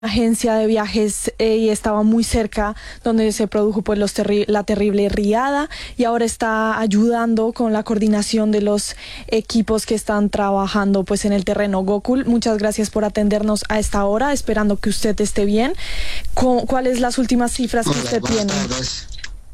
Agencia de viajes y estaba muy cerca donde se produjo pues la terrible riada, y ahora está ayudando con la coordinación de los equipos que están trabajando pues en el terreno. Gokul, muchas gracias por atendernos a esta hora, esperando que usted esté bien. ¿Cuáles las últimas cifras que usted tiene? Tardes.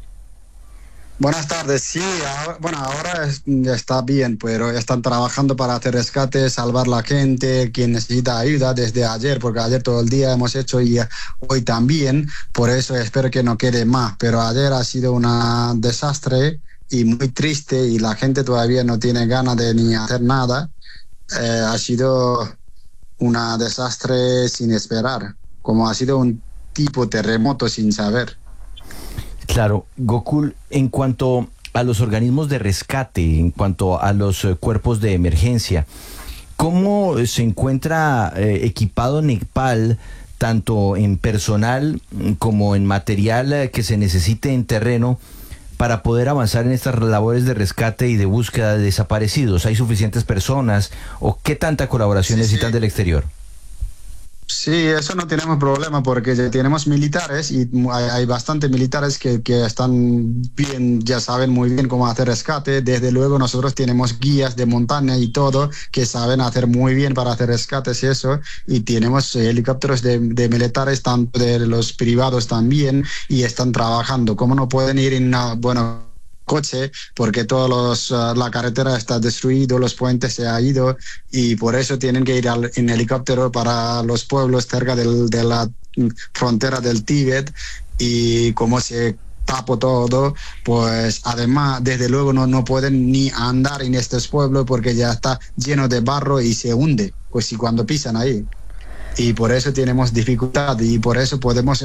Buenas tardes, sí, ahora ya está bien, pero están trabajando para hacer rescate, salvar la gente, quien necesita ayuda desde ayer, porque ayer todo el día hemos hecho y hoy también, por eso espero que no quede más, pero ayer ha sido un desastre y muy triste y la gente todavía no tiene ganas de ni hacer nada. Ha sido un desastre sin esperar, como ha sido un tipo terremoto sin saber. Claro, Gokul, en cuanto a los organismos de rescate, en cuanto a los cuerpos de emergencia, ¿cómo se encuentra equipado Nepal, tanto en personal como en material que se necesite en terreno, para poder avanzar en estas labores de rescate y de búsqueda de desaparecidos? ¿Hay suficientes personas o qué tanta colaboración necesitan del exterior? Sí, eso no tenemos problema porque ya tenemos militares y hay bastantes militares que están bien, ya saben muy bien cómo hacer rescate. Desde luego nosotros tenemos guías de montaña y todo que saben hacer muy bien para hacer rescates y eso. Y tenemos helicópteros de militares, tanto de los privados también, y están trabajando. ¿Cómo no pueden ir en coche? Porque la carretera está destruida, los puentes se han ido y por eso tienen que ir en helicóptero para los pueblos cerca de la frontera del Tíbet, y como se tapó todo, pues además desde luego no pueden ni andar en estos pueblos porque ya está lleno de barro y se hunde pues, y cuando pisan ahí. Y por eso tenemos dificultad y por eso podemos,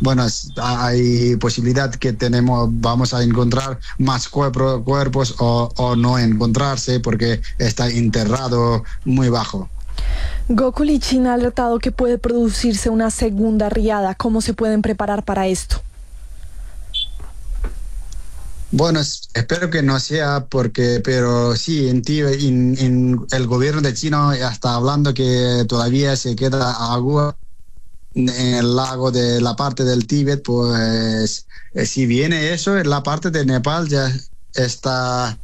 hay posibilidad que vamos a encontrar más cuerpos o no encontrarse porque está enterrado muy bajo. Gokul, y China ha alertado que puede producirse una segunda riada. ¿Cómo se pueden preparar para esto? Bueno, espero que no sea pero sí, en el gobierno de China está hablando que todavía se queda agua en el lago de la parte del Tíbet, pues si viene eso, en la parte de Nepal ya está,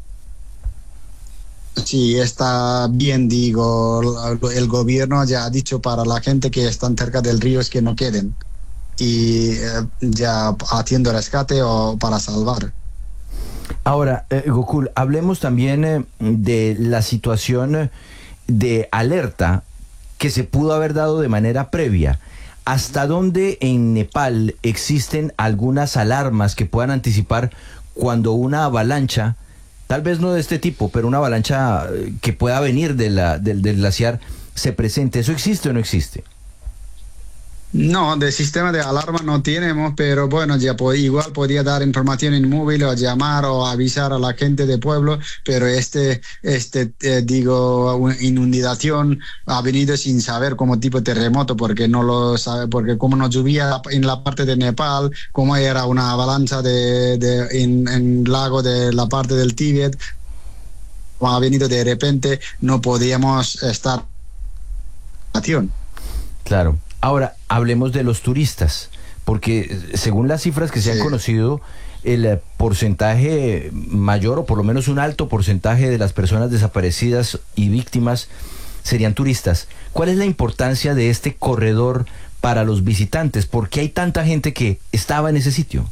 sí, está bien, digo, el gobierno ya ha dicho para la gente que están cerca del río es que no queden y ya haciendo rescate o para salvar. Ahora, Gokul, hablemos también de la situación de alerta que se pudo haber dado de manera previa. ¿Hasta dónde en Nepal existen algunas alarmas que puedan anticipar cuando una avalancha, tal vez no de este tipo, pero una avalancha que pueda venir del glaciar, se presente? ¿Eso existe o no existe? No, de sistema de alarma no tenemos, pero bueno, ya igual podía dar información en móvil o llamar o avisar a la gente del pueblo, pero inundación ha venido sin saber como tipo terremoto, porque no lo sabe, porque como no llovía en la parte de Nepal, como era una avalancha en lago de la parte del Tíbet, ha venido de repente, no podíamos estar en acción. Claro. Ahora, hablemos de los turistas, porque según las cifras que se han conocido, el porcentaje mayor, o por lo menos un alto porcentaje de las personas desaparecidas y víctimas serían turistas. ¿Cuál es la importancia de este corredor para los visitantes? ¿Por qué hay tanta gente que estaba en ese sitio?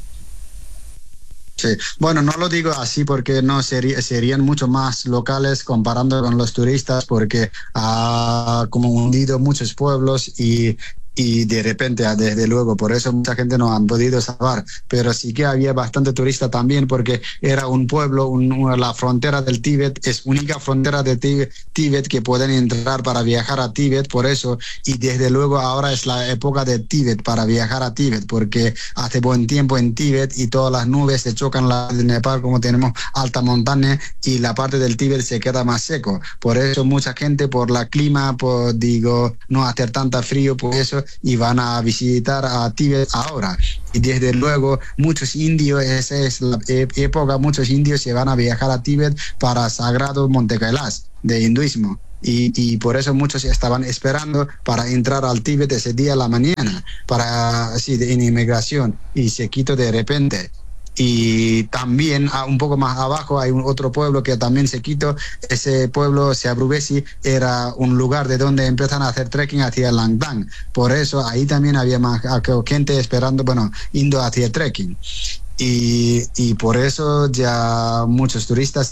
Sí, bueno, no lo digo así porque no serían mucho más locales comparando con los turistas, porque ha como hundido muchos pueblos y de repente, desde luego, por eso mucha gente no han podido salvar, pero sí que había bastante turista también porque era un pueblo, la frontera del Tíbet es única frontera de Tíbet que pueden entrar para viajar a Tíbet, por eso, y desde luego ahora es la época de Tíbet para viajar a Tíbet porque hace buen tiempo en Tíbet y todas las nubes se chocan la de Nepal, como tenemos alta montaña y la parte del Tíbet se queda más seco, por eso mucha gente por la clima, no hacer tanta frío, por eso y van a visitar a Tíbet ahora. Y desde luego muchos indios, esa es la época, muchos indios se van a viajar a Tíbet para Sagrado Monte Kailash de hinduismo. Y por eso muchos estaban esperando para entrar al Tíbet ese día a la mañana, en inmigración, y se quitó de repente. Y también un poco más abajo hay otro pueblo que también se quitó. Ese pueblo, Seabrubesi, era un lugar de donde empiezan a hacer trekking hacia el Langdang. Por eso ahí también había más gente esperando, yendo hacia el trekking. Y por eso ya muchos turistas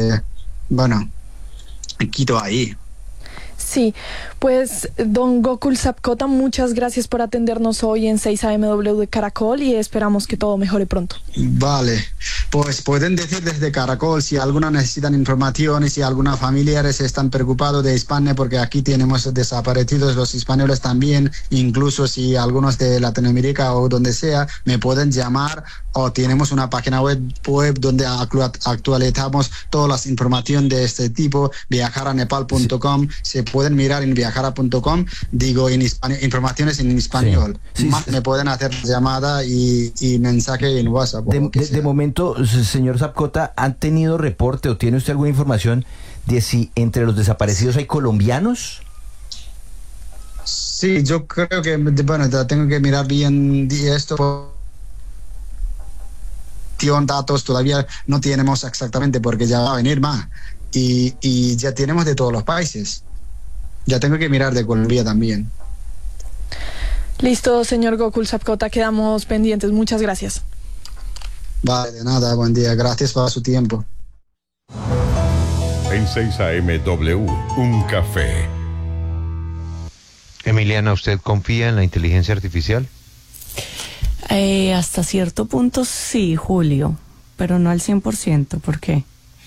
quito ahí. Sí, pues don Gokul Sapkota, muchas gracias por atendernos hoy en 6AMW de Caracol y esperamos que todo mejore pronto. Vale, pues pueden decir desde Caracol si alguna necesitan informaciones, si algunos familiares están preocupados de España, porque aquí tenemos desaparecidos los españoles también, incluso si algunos de Latinoamérica o donde sea, me pueden llamar, o tenemos una página web donde actualizamos todas las informaciones de este tipo, viajaranepal.com, se pueden mirar en viajara.com, digo informaciones en español. Sí. Más me pueden hacer llamada y mensaje en WhatsApp. De momento, señor Sapkota, ¿han tenido reporte o tiene usted alguna información de si entre los desaparecidos hay colombianos? Sí, yo creo que, tengo que mirar bien esto. Datos todavía no tenemos exactamente porque ya va a venir más. Y ya tenemos de todos los países. Ya tengo que mirar de Colombia también. Listo, señor Gokul Sapkota, quedamos pendientes. Muchas gracias. Vale, de nada, buen día. Gracias por su tiempo. En 6AMW, un café. Emiliana, ¿usted confía en la inteligencia artificial? Hasta cierto punto sí, Julio, pero no al 100%. ¿Por qué?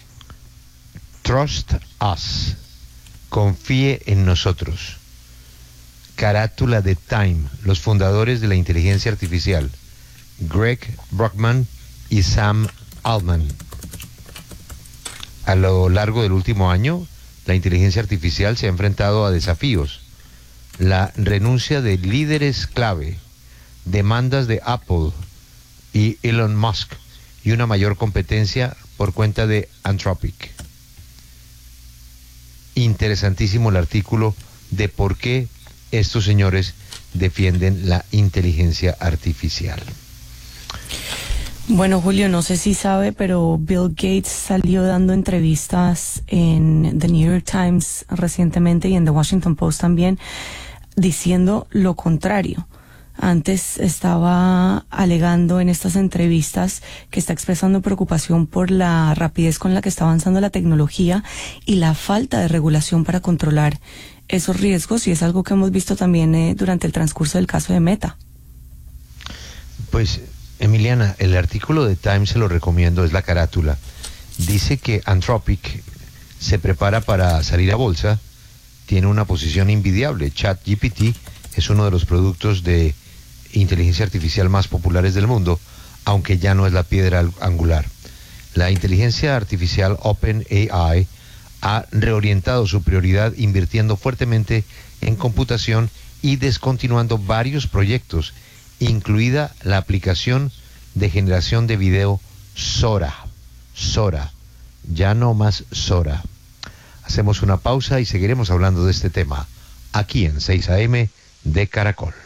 Trust us. Confíe en nosotros. Carátula de Time, los fundadores de la inteligencia artificial, Greg Brockman y Sam Altman. A lo largo del último año, la inteligencia artificial se ha enfrentado a desafíos. La renuncia de líderes clave, demandas de Apple y Elon Musk y una mayor competencia por cuenta de Anthropic. Interesantísimo el artículo de por qué estos señores defienden la inteligencia artificial. Bueno, Julio, no sé si sabe, pero Bill Gates salió dando entrevistas en The New York Times recientemente y en The Washington Post también, diciendo lo contrario. Antes estaba alegando en estas entrevistas que está expresando preocupación por la rapidez con la que está avanzando la tecnología y la falta de regulación para controlar esos riesgos, y es algo que hemos visto también durante el transcurso del caso de Meta. Pues, Emiliana, el artículo de Time se lo recomiendo, es la carátula. Dice que Anthropic se prepara para salir a bolsa, tiene una posición envidiable. ChatGPT es uno de los productos de inteligencia artificial más populares del mundo, aunque ya no es la piedra angular. La inteligencia artificial OpenAI ha reorientado su prioridad invirtiendo fuertemente en computación y descontinuando varios proyectos, incluida la aplicación de generación de video Sora, ya no más Sora. Hacemos una pausa y seguiremos hablando de este tema aquí en 6 AM de Caracol.